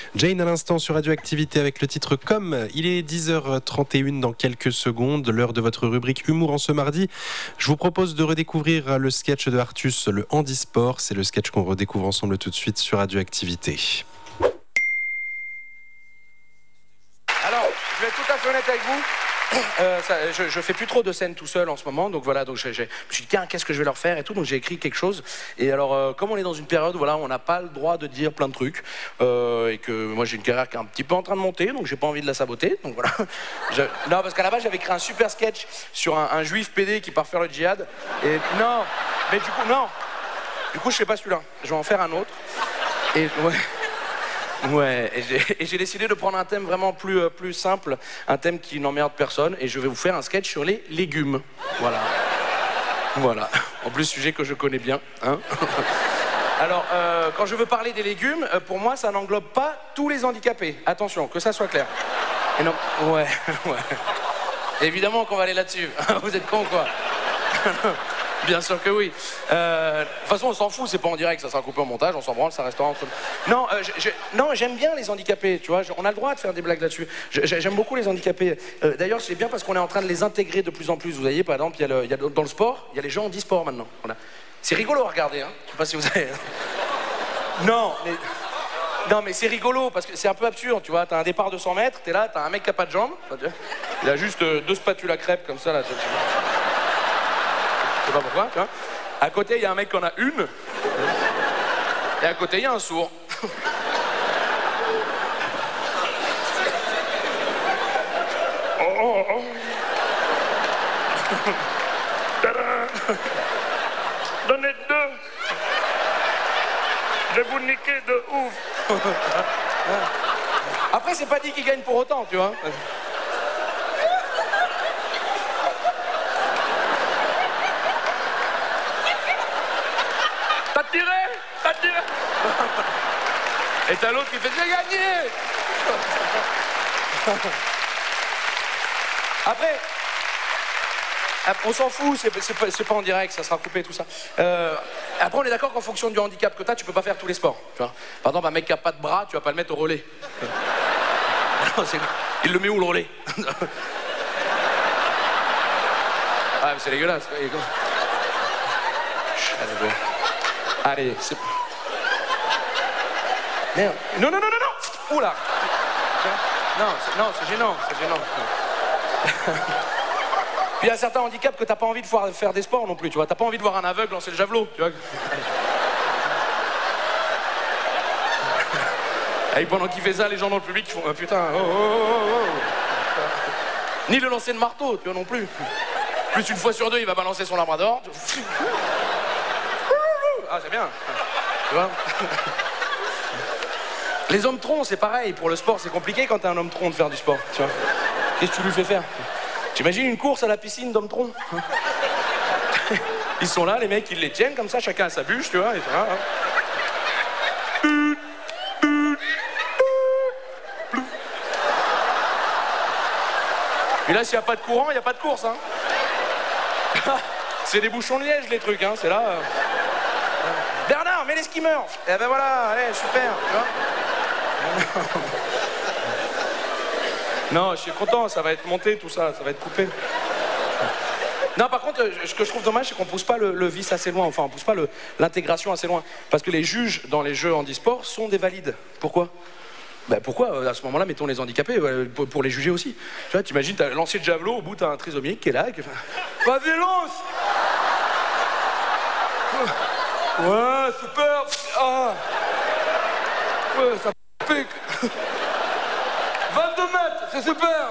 Jane à l'instant sur Radioactivité avec le titre Comme. Il est 10h31 dans quelques secondes, l'heure de votre rubrique Humour en ce mardi. Je vous propose de redécouvrir le sketch de Artus, le handisport. C'est le sketch qu'on redécouvre ensemble tout de suite sur Radioactivité. Alors, je vais être tout à fait honnête avec vous. Je fais plus trop de scènes tout seul en ce moment, donc voilà, donc je me suis dit tiens, qu'est-ce que je vais leur faire et tout, donc j'ai écrit quelque chose. Et alors comme on est dans une période où voilà, on n'a pas le droit de dire plein de trucs et que moi j'ai une carrière qui est un petit peu en train de monter, donc j'ai pas envie de la saboter, donc voilà. Non, parce qu'à la base j'avais écrit un super sketch sur un juif PD qui part faire le djihad. Et non, mais du coup je fais pas celui-là, je vais en faire un autre. Et ouais, et j'ai décidé de prendre un thème vraiment plus simple, un thème qui n'emmerde personne, et je vais vous faire un sketch sur les légumes. Voilà. En plus, sujet que je connais bien, hein. Alors, quand je veux parler des légumes, pour moi, ça n'englobe pas tous les handicapés. Attention, que ça soit clair. Et non, ouais. Évidemment qu'on va aller là-dessus. Vous êtes cons, quoi. Bien sûr que oui. De toute façon, on s'en fout, c'est pas en direct, ça sera coupé au montage, on s'en branle, ça restera entre nous. Non, j'aime bien les handicapés, tu vois, on a le droit de faire des blagues là-dessus. J'aime beaucoup les handicapés. D'ailleurs, c'est bien parce qu'on est en train de les intégrer de plus en plus. Vous voyez, par exemple, dans le sport, il y a les gens handisport maintenant. Voilà. C'est rigolo à regarder, hein. Je sais pas si vous avez... Non, mais c'est rigolo parce que c'est un peu absurde, tu vois. T'as un départ de 100 mètres, t'es là, t'as un mec qui a pas de jambes. Il a juste 2 spatules à crêpes comme ça, là. Tu vois. Je sais pas pourquoi, tu vois. À côté, il y a un mec qui en a une. Et à côté, il y a un sourd. Oh. Donnez 2. Je vais vous niquer de ouf. Après, c'est pas dit qu'il gagne pour autant, tu vois. T'as tiré. Et t'as l'autre qui fait j'ai gagné. Après, on s'en fout, c'est pas en direct, ça sera coupé tout ça. Après, on est d'accord qu'en fonction du handicap que t'as, tu peux pas faire tous les sports. Tu vois. Par exemple, un mec qui a pas de bras, tu vas pas le mettre au relais. Non, il le met où le relais? Ah, mais c'est dégueulasse. Allez, c'est... Merde. Non. Oula. Non, c'est gênant. Puis il y a certains handicaps que t'as pas envie de faire des sports non plus, tu vois. T'as pas envie de voir un aveugle lancer le javelot, tu vois. Et pendant qu'il fait ça, les gens dans le public font putain, oh. Ni le lancer de marteau, tu vois, non plus. Plus une fois sur 2, il va balancer son labrador. Ah, c'est bien. Tu vois. Les hommes troncs, c'est pareil. Pour le sport, c'est compliqué quand t'es un homme tronc de faire du sport. Tu vois. Qu'est-ce que tu lui fais faire? T'imagines une course à la piscine d'hommes troncs? Ils sont là, les mecs, ils les tiennent comme ça, chacun a sa bûche, tu vois. Et ça, Et là, s'il n'y a pas de courant, il n'y a pas de course, hein. C'est des bouchons de liège, les trucs, hein. C'est là... Bernard, mets les skimmers. Eh ben voilà, allez, super, tu vois. Non, je suis content, ça va être monté tout ça va être coupé. Non, par contre, ce que je trouve dommage, c'est qu'on pousse pas le vice assez loin, enfin, on pousse pas l'intégration assez loin. Parce que les juges dans les jeux handisport sont des valides. Pourquoi? Ben pourquoi, à ce moment-là, mettons les handicapés, pour les juger aussi. Tu vois, t'imagines, t'as lancé le javelot, au bout, t'as un trisomique qui est là, qui fait... Vas-y, lance. Ouais, super. Ah. Ouais, ça pique. 22 mètres, c'est super.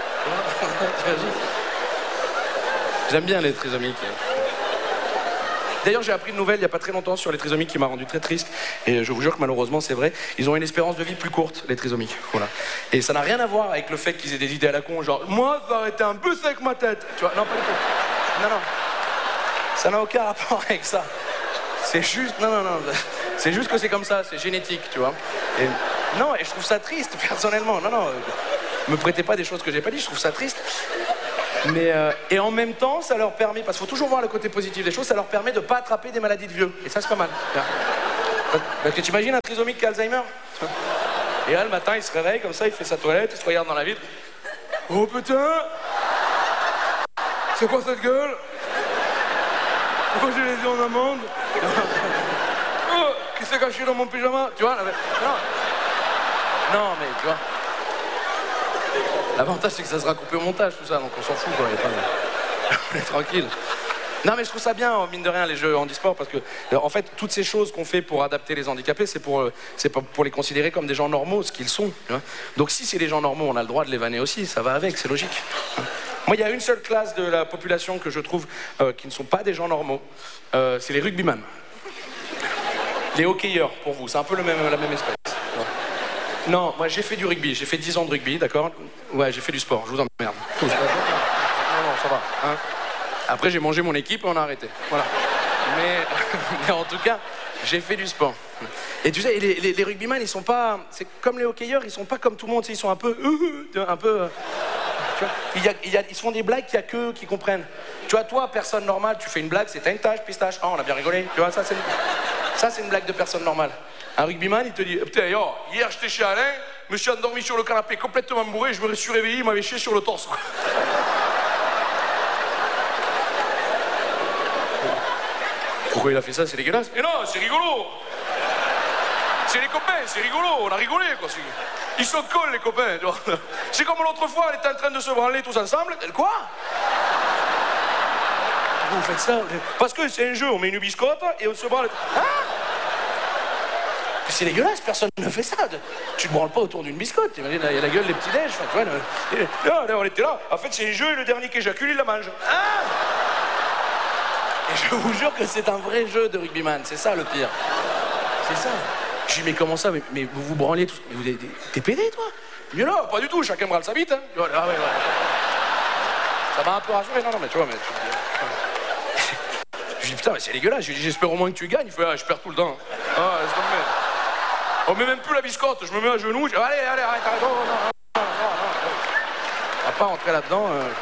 J'aime bien les trisomiques. D'ailleurs, j'ai appris une nouvelle il n'y a pas très longtemps sur les trisomiques qui m'a rendu très triste. Et je vous jure que malheureusement, c'est vrai. Ils ont une espérance de vie plus courte, les trisomiques. Voilà. Et ça n'a rien à voir avec le fait qu'ils aient des idées à la con, genre moi, ça aurait été un bus avec ma tête. Tu vois, non, pas du tout. Non. Ça n'a aucun rapport avec ça. C'est juste... Non. C'est juste que c'est comme ça, c'est génétique, tu vois. Et je trouve ça triste, personnellement. Non. Me prêtez pas des choses que j'ai pas dit, je trouve ça triste. Mais, et en même temps, ça leur permet, parce qu'il faut toujours voir le côté positif des choses, ça leur permet de pas attraper des maladies de vieux. Et ça, c'est pas mal. Parce que t'imagines un trisomique qui a Alzheimer? Et là, le matin, il se réveille comme ça, il fait sa toilette, il se regarde dans la vitre. Oh putain! C'est quoi cette gueule? Pourquoi j'ai les yeux en amande? Oh, qui s'est caché dans mon pyjama? Tu vois? Non, mais tu vois. L'avantage, c'est que ça sera coupé au montage, tout ça, donc on s'en fout, quoi. On est tranquille. Non, mais je trouve ça bien, mine de rien, les jeux handisport, parce que, en fait, toutes ces choses qu'on fait pour adapter les handicapés, c'est pour les considérer comme des gens normaux, ce qu'ils sont. Tu vois. Donc, si c'est des gens normaux, on a le droit de les vanner aussi, ça va avec, c'est logique. Moi, il y a une seule classe de la population que je trouve qui ne sont pas des gens normaux, c'est les rugbyman. Les hockeyeurs, pour vous, c'est un peu la même espèce. Non, moi j'ai fait du rugby, j'ai fait 10 ans de rugby, d'accord? Ouais, j'ai fait du sport, je vous emmerde. Non, ça va. Hein, après j'ai mangé mon équipe et on a arrêté. Voilà. Mais en tout cas, j'ai fait du sport. Et tu sais, les rugbyman, ils sont pas... C'est comme les hockeyeurs, ils sont pas comme tout le monde, ils sont un peu... tu vois, ils se font des blagues qu'il n'y a qu'eux qui comprennent. Tu vois, toi, personne normale, tu fais une blague, c'est t'as une tâche, pistache. Oh, on a bien rigolé. Tu vois, ça c'est une blague de personne normale. Un rugbyman, il te dit, putain, yo, hier j'étais chez Alain, je me suis endormi sur le canapé complètement bourré, je me suis réveillé, il m'avait chié sur le torse. Quoi. Pourquoi il a fait ça? C'est dégueulasse. Et non, c'est rigolo. C'est les copains, c'est rigolo, on a rigolé, quoi. Ils sont cons, les copains, tu vois. C'est comme l'autre fois, elle était en train de se branler tous ensemble. Quoi? Pourquoi vous faites ça? Parce que c'est un jeu, on met une biscotte et on se branle. Hein? C'est dégueulasse, personne ne fait ça. Tu te branles pas autour d'une biscotte. T'imagines, il y a la gueule des petits-déj. Tu vois, on était là. En fait, c'est un jeu et le dernier qui éjacule, il la mange. Ah! Et je vous jure que c'est un vrai jeu de rugbyman. C'est ça le pire. C'est ça. Je dis, mais comment ça? Mais vous vous branlez tous. T'es pédé, toi? Mais non, pas du tout. Chacun branle sa bite. Hein. Ah, ouais. Ça m'a un peu rassuré. Non, mais tu vois, je dis, putain, mais c'est dégueulasse. Je dis, j'espère au moins que tu gagnes. Il fait, je perds tout le temps. Ah, laisse tomber. On met même plus la biscotte, je me mets à genoux, allez, arrête, non. On va pas rentrer là-dedans.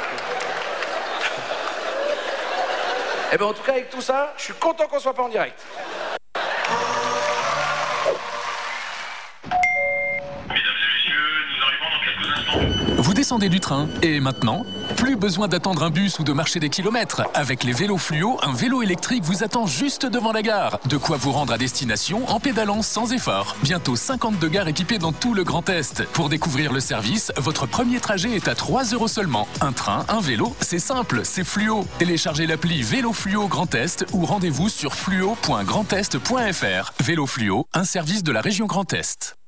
Eh ben en tout cas, avec tout ça, je suis content qu'on soit pas en direct. Vous descendez du train et maintenant, plus besoin d'attendre un bus ou de marcher des kilomètres. Avec les vélos fluo, un vélo électrique vous attend juste devant la gare. De quoi vous rendre à destination en pédalant sans effort. Bientôt 52 gares équipées dans tout le Grand Est. Pour découvrir le service, votre premier trajet est à 3 € seulement. Un train, un vélo, c'est simple, c'est fluo. Téléchargez l'appli Vélo Fluo Grand Est ou rendez-vous sur fluo.grandest.fr. Vélo Fluo, un service de la région Grand Est.